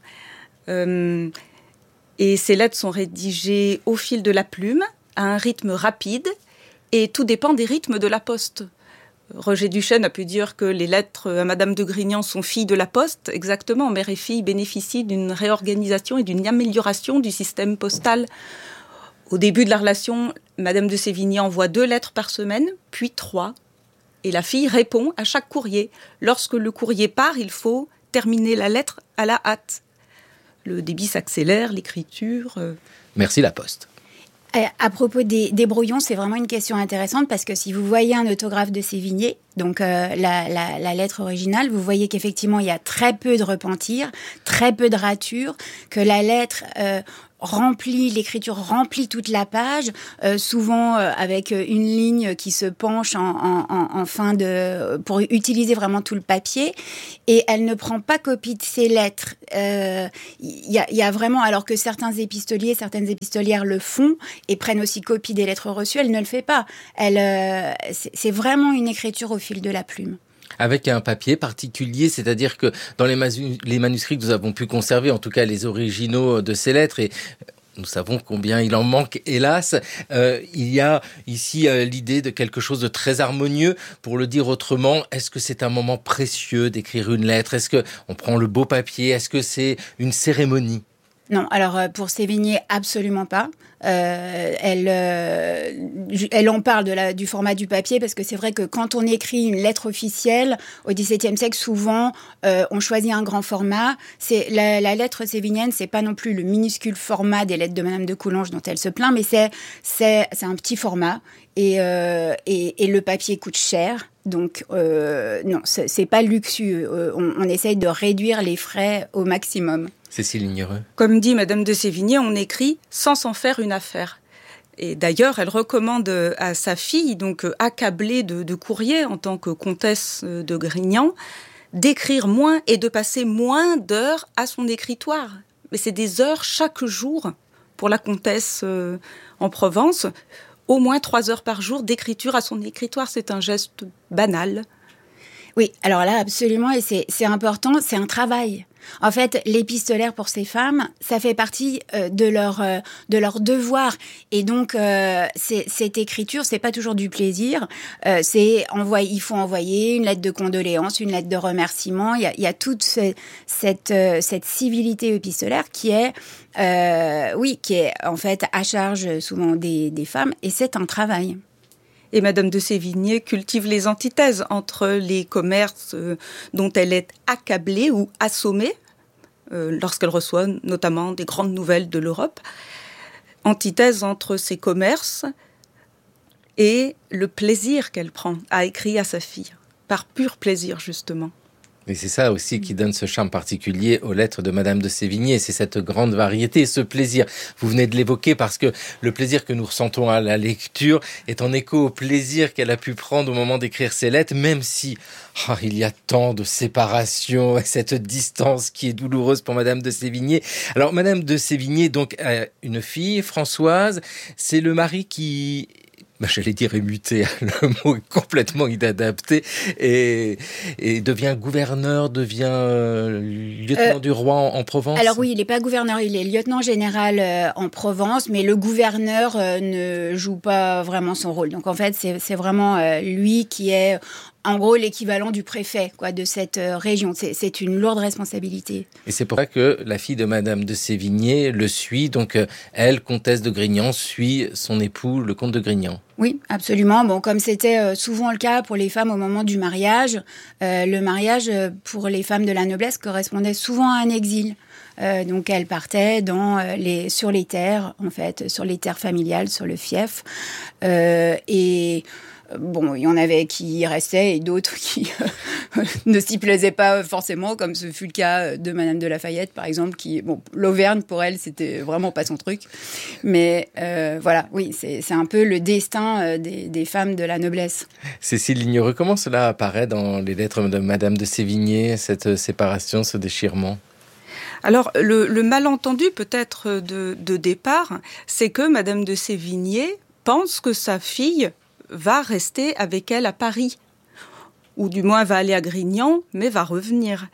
Et ces lettres sont rédigées au fil de la plume, à un rythme rapide, et tout dépend des rythmes de la poste. Roger Duchesne a pu dire que les lettres à Madame de Grignan sont filles de la poste. Exactement, mère et fille bénéficient d'une réorganisation et d'une amélioration du système postal. Au début de la relation, Madame de Sévigné envoie 2 lettres par semaine, puis 3. Et la fille répond à chaque courrier. Lorsque le courrier part, il faut terminer la lettre à la hâte. Le débit s'accélère, l'écriture... Merci La Poste. À propos des brouillons, c'est vraiment une question intéressante parce que si vous voyez un autographe de Sévigné, donc la lettre originale, vous voyez qu'effectivement, il y a très peu de repentir, très peu de ratures, que la lettre... l'écriture remplit toute la page, souvent avec une ligne qui se penche en fin pour utiliser vraiment tout le papier, et elle ne prend pas copie de ses lettres. Il y a vraiment, alors que certaines épistolières le font et prennent aussi copie des lettres reçues, elle ne le fait pas. C'est vraiment une écriture au fil de la plume. Avec un papier particulier, c'est-à-dire que dans les manuscrits que nous avons pu conserver, en tout cas les originaux de ces lettres, et nous savons combien il en manque, hélas, il y a ici l'idée de quelque chose de très harmonieux. Pour le dire autrement, est-ce que c'est un moment précieux d'écrire une lettre? Est-ce qu'on prend le beau papier? Est-ce que c'est une cérémonie? Non, alors pour Sévigné, absolument pas. Elle en parle du format du papier parce que c'est vrai que quand on écrit une lettre officielle au XVIIe siècle, souvent on choisit un grand format. C'est la lettre sévignienne, c'est pas non plus le minuscule format des lettres de Madame de Coulanges dont elle se plaint, mais c'est un petit format et le papier coûte cher. Donc non, c'est pas luxueux. On essaye de réduire les frais au maximum. Cécile Lignereux. Comme dit Madame de Sévigné, on écrit sans s'en faire une affaire. Et d'ailleurs, elle recommande à sa fille, donc accablée de courriers en tant que comtesse de Grignan, d'écrire moins et de passer moins d'heures à son écritoire. Mais c'est des heures chaque jour pour la comtesse en Provence. Au moins 3 heures par jour d'écriture à son écritoire. C'est un geste banal. Oui, alors là, absolument, et c'est important, c'est un travail. En fait, l'épistolaire pour ces femmes, ça fait partie de leur devoir. Et donc, cette écriture, c'est pas toujours du plaisir. Il faut envoyer une lettre de condoléances, une lettre de remerciement. Il y a toute cette civilité épistolaire qui est en fait à charge souvent des femmes. Et c'est un travail. Et Madame de Sévigné cultive les antithèses entre les commerces dont elle est accablée ou assommée, lorsqu'elle reçoit notamment des grandes nouvelles de l'Europe. Antithèse entre ces commerces et le plaisir qu'elle prend à écrire à sa fille, par pur plaisir justement. Et c'est ça aussi qui donne ce charme particulier aux lettres de Madame de Sévigné. C'est cette grande variété, ce plaisir. Vous venez de l'évoquer parce que le plaisir que nous ressentons à la lecture est en écho au plaisir qu'elle a pu prendre au moment d'écrire ses lettres, même si il y a tant de séparation et cette distance qui est douloureuse pour Madame de Sévigné. Alors Madame de Sévigné, donc, a une fille, Françoise. C'est le mari qui... j'allais dire est muté, le mot est complètement inadapté, et devient gouverneur, lieutenant du roi en Provence. Alors oui, il n'est pas gouverneur, il est lieutenant général en Provence, mais le gouverneur ne joue pas vraiment son rôle. Donc en fait, c'est vraiment lui qui est en gros l'équivalent du préfet de cette région. C'est une lourde responsabilité. Et c'est pour ça que la fille de Madame de Sévigné le suit. Donc elle, comtesse de Grignan, suit son époux, le comte de Grignan. Oui, absolument. Bon, comme c'était souvent le cas pour les femmes au moment du mariage, le mariage pour les femmes de la noblesse correspondait souvent à un exil. Donc elle partait sur les terres, en fait, sur les terres familiales, sur le fief. Et Bon, il y en avait qui y restaient et d'autres qui ne s'y plaisaient pas forcément, comme ce fut le cas de Madame de Lafayette, par exemple, qui, bon, l'Auvergne, pour elle, c'était vraiment pas son truc. Mais voilà, oui, c'est un peu le destin des femmes de la noblesse. Cécile Lignereux, comment cela apparaît dans les lettres de Madame de Sévigné, cette séparation, ce déchirement ? Alors, le malentendu peut-être de départ, c'est que Madame de Sévigné pense que sa fille va rester avec elle à Paris, ou du moins va aller à Grignan, mais va revenir.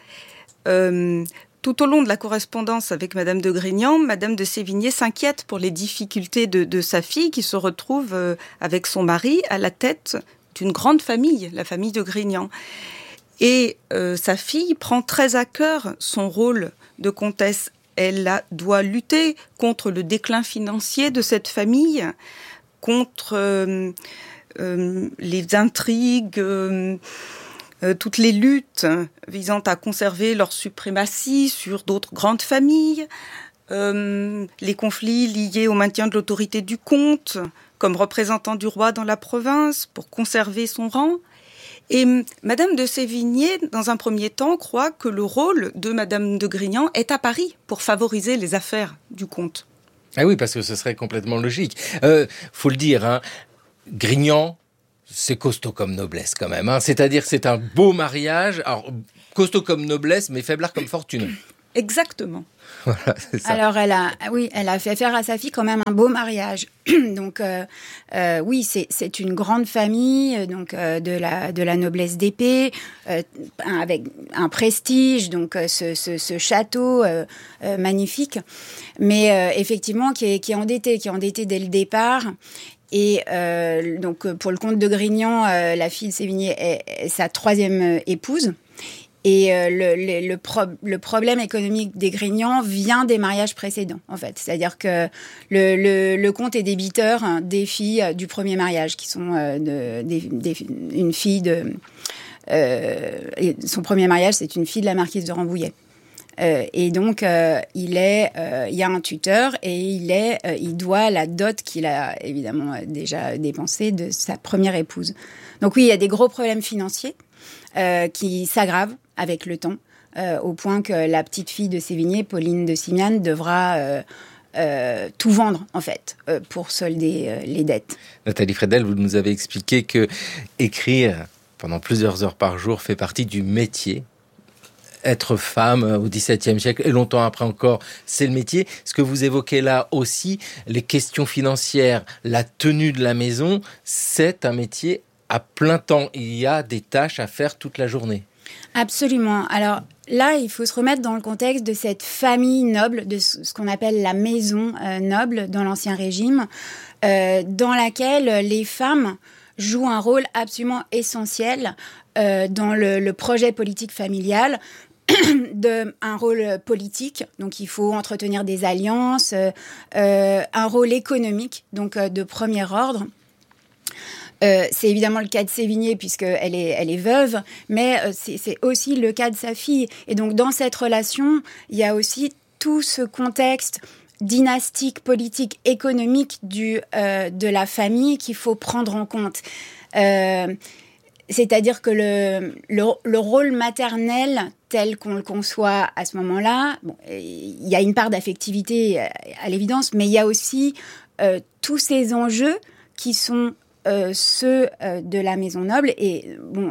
Tout au long de la correspondance avec Madame de Grignan, Madame de Sévigné s'inquiète pour les difficultés de sa fille qui se retrouve avec son mari à la tête d'une grande famille, la famille de Grignan. Et sa fille prend très à cœur son rôle de comtesse. Elle doit lutter contre le déclin financier de cette famille, contre les intrigues, toutes les luttes visant à conserver leur suprématie sur d'autres grandes familles, les conflits liés au maintien de l'autorité du comte comme représentant du roi dans la province pour conserver son rang. Et Madame de Sévigné, dans un premier temps, croit que le rôle de Madame de Grignan est à Paris pour favoriser les affaires du comte. Ah oui, parce que ce serait complètement logique. Faut le dire, hein, Grignan, c'est costaud comme noblesse quand même. Hein. C'est-à-dire que c'est un beau mariage, alors costaud comme noblesse, mais faiblard comme fortune. Exactement. Voilà, c'est ça. Alors, elle a fait faire à sa fille quand même un beau mariage. Donc, oui, c'est une grande famille, donc de la noblesse d'épée, avec un prestige, donc ce château magnifique, mais effectivement qui est endetté dès le départ. Et donc, pour le comte de Grignan, la fille de Sévigné est sa troisième épouse. Et le problème économique des Grignan vient des mariages précédents, en fait. C'est-à-dire que le comte est débiteur des filles du premier mariage, qui sont une fille de... son premier mariage, c'est une fille de la marquise de Rambouillet. Et donc, il y a un tuteur et il doit la dot qu'il a évidemment déjà dépensée de sa première épouse. Donc oui, il y a des gros problèmes financiers qui s'aggravent avec le temps, au point que la petite fille de Sévigné, Pauline de Simiane, devra tout vendre, en fait, pour solder les dettes. Nathalie Fredel, vous nous avez expliqué que écrire pendant plusieurs heures par jour fait partie du métier. Être femme au XVIIe siècle et longtemps après encore, c'est le métier. Ce que vous évoquez là aussi, les questions financières, la tenue de la maison, c'est un métier à plein temps. Il y a des tâches à faire toute la journée. Absolument. Alors là, il faut se remettre dans le contexte de cette famille noble, de ce qu'on appelle la maison noble dans l'Ancien Régime, dans laquelle les femmes jouent un rôle absolument essentiel dans le projet politique familial. Un rôle politique, donc il faut entretenir des alliances, un rôle économique, donc de premier ordre. C'est évidemment le cas de Sévigné puisqu'elle est veuve, mais c'est aussi le cas de sa fille. Et donc dans cette relation, il y a aussi tout ce contexte dynastique, politique, économique de la famille qu'il faut prendre en compte. C'est-à-dire que le rôle maternel tel qu'on le conçoit à ce moment-là, bon, il y a une part d'affectivité à l'évidence, mais il y a aussi tous ces enjeux qui sont ceux de la maison noble et bon,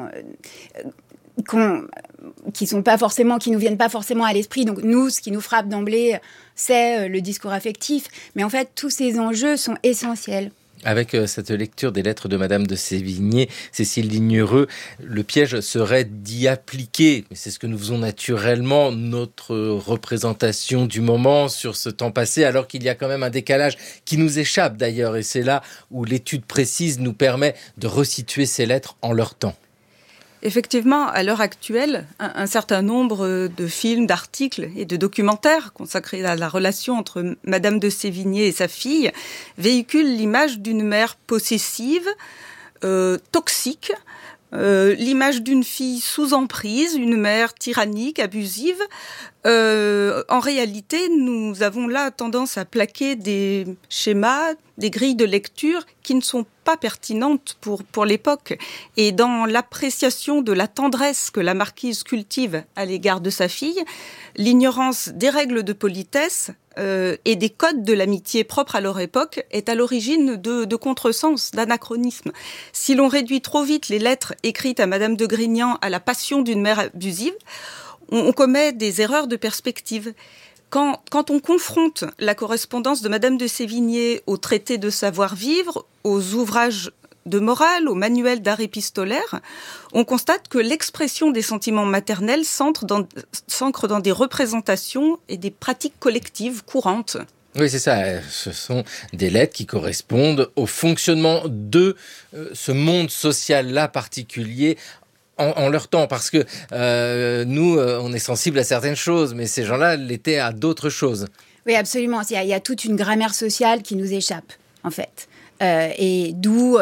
qui nous viennent pas forcément à l'esprit. Donc nous, ce qui nous frappe d'emblée, c'est le discours affectif. Mais en fait, tous ces enjeux sont essentiels. Avec cette lecture des lettres de Madame de Sévigné, Cécile Lignereux, le piège serait d'y appliquer, mais c'est ce que nous faisons naturellement, notre représentation du moment sur ce temps passé, alors qu'il y a quand même un décalage qui nous échappe d'ailleurs, et c'est là où l'étude précise nous permet de resituer ces lettres en leur temps. Effectivement, à l'heure actuelle, un certain nombre de films, d'articles et de documentaires consacrés à la relation entre Madame de Sévigné et sa fille véhiculent l'image d'une mère possessive, toxique, l'image d'une fille sous emprise, une mère tyrannique, abusive, En réalité, nous avons là tendance à plaquer des schémas, des grilles de lecture qui ne sont pas pertinentes pour l'époque. Et dans l'appréciation de la tendresse que la marquise cultive à l'égard de sa fille, l'ignorance des règles de politesse et des codes de l'amitié propres à leur époque est à l'origine de contresens, d'anachronismes. Si l'on réduit trop vite les lettres écrites à Madame de Grignan à la passion d'une mère abusive, on commet des erreurs de perspective. Quand on confronte la correspondance de Madame de Sévigné aux traités de savoir-vivre, aux ouvrages de morale, aux manuels d'art épistolaire, on constate que l'expression des sentiments maternels s'ancre dans des représentations et des pratiques collectives courantes. Oui, c'est ça. Ce sont des lettres qui correspondent au fonctionnement de ce monde social-là particulier en leur temps, parce que nous, on est sensible à certaines choses, mais ces gens-là l'étaient à d'autres choses. Oui, absolument. Il y a toute une grammaire sociale qui nous échappe, en fait. Et d'où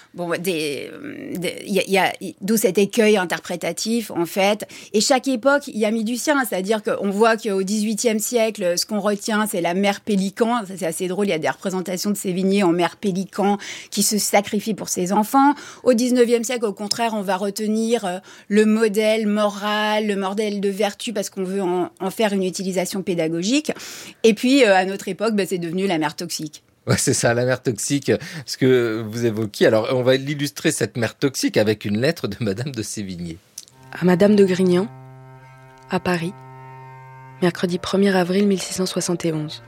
d'où cet écueil interprétatif, en fait. Et chaque époque y a mis du sien, c'est-à-dire qu'on voit qu'au XVIIIe siècle, ce qu'on retient, c'est la mère pélican. Ça, c'est assez drôle, il y a des représentations de Sévigné en mère pélican qui se sacrifie pour ses enfants. Au XIXe siècle, au contraire, on va retenir le modèle moral, le modèle de vertu, parce qu'on veut en faire une utilisation pédagogique. Et puis, à notre époque, c'est devenu la mère toxique. Ouais, c'est ça, la mère toxique, ce que vous évoquiez. Alors, on va illustrer cette mère toxique avec une lettre de Madame de Sévigné. À Madame de Grignan, à Paris, mercredi 1er avril 1671.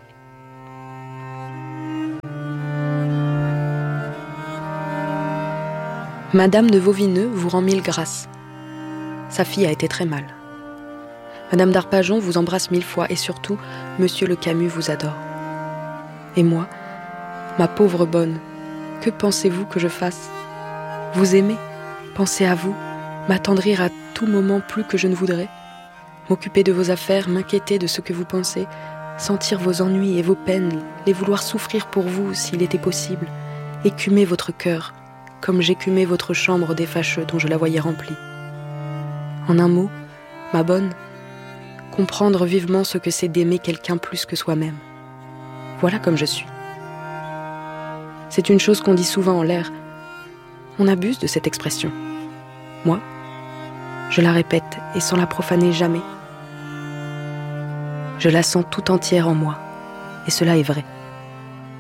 Madame de Vauvineux vous rend 1000 grâces. Sa fille a été très mal. Madame d'Arpajon vous embrasse 1000 fois et surtout, Monsieur le Camus vous adore. Et moi, ma pauvre bonne, que pensez-vous que je fasse ? Vous aimer, penser à vous, m'attendrir à tout moment plus que je ne voudrais, m'occuper de vos affaires, m'inquiéter de ce que vous pensez, sentir vos ennuis et vos peines, les vouloir souffrir pour vous s'il était possible, écumer votre cœur, comme j'écumais votre chambre des fâcheux dont je la voyais remplie. En un mot, ma bonne, comprendre vivement ce que c'est d'aimer quelqu'un plus que soi-même. Voilà comme je suis. C'est une chose qu'on dit souvent en l'air. On abuse de cette expression. Moi, je la répète et sans la profaner jamais. Je la sens tout entière en moi, et cela est vrai.